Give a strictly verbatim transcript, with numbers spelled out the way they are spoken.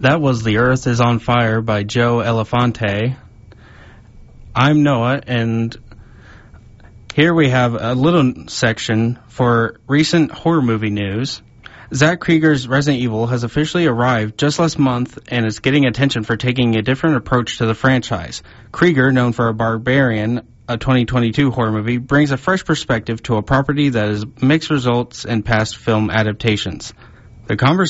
That was The Earth is on Fire by Joe Elefante. I'm Noah, and here we have a little section for recent horror movie news. Zach Krieger's Resident Evil has officially arrived just last month and is getting attention for taking a different approach to the franchise. Krieger, known for a Barbarian, a twenty twenty-two horror movie, brings a fresh perspective to a property that has mixed results in past film adaptations. The conversation